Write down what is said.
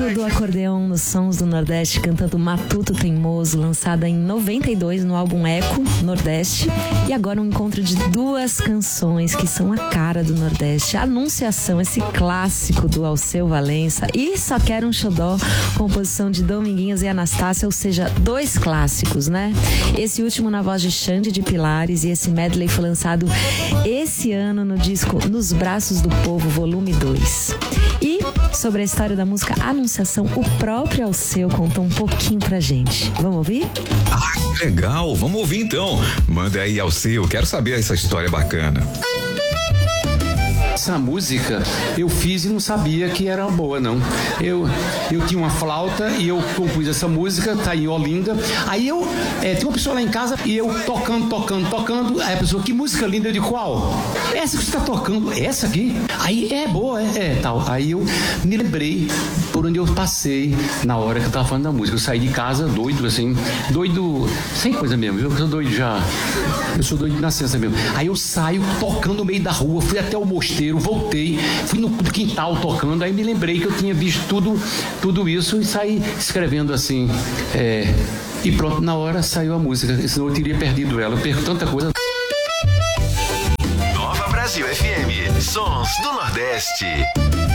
Quarteto do Acordeão nos Sons do Nordeste, cantando Matuto Teimoso, lançada em 92 no álbum Eco Nordeste. E agora um encontro de duas canções que são a cara do Nordeste. Anunciação, esse clássico do Alceu Valença, e Só Quero um Xodó, composição de Dominguinhos e Anastácia, ou seja, dois clássicos, né? Esse último na voz de Xande de Pilares, e esse medley foi lançado esse ano no disco Nos Braços do Povo, volume 2. E sobre a história da música Anunciação, o próprio Alceu contou um pouquinho pra gente. Vamos ouvir? Ah, legal, vamos ouvir então. Manda aí, Alceu, quero saber essa história bacana. Essa música eu fiz e não sabia que era boa, não. Eu tinha uma flauta e eu compus essa música, tá em Olinda. Aí tem uma pessoa lá em casa e eu tocando. Aí a pessoa, que música linda, eu digo, qual? Essa que você tá tocando, essa aqui? Aí, boa, tal. Aí eu me lembrei por onde eu passei na hora que eu tava falando da música. Eu saí de casa doido, assim, sem coisa mesmo, eu sou doido já. Eu sou doido de nascença mesmo. Aí eu saio tocando no meio da rua, fui até o mosteiro, voltei, fui no quintal tocando, aí me lembrei que eu tinha visto tudo isso e saí escrevendo assim, e pronto, na hora saiu a música, senão eu teria perdido ela, eu perco tanta coisa. Nova Brasil FM, Sons do Nordeste.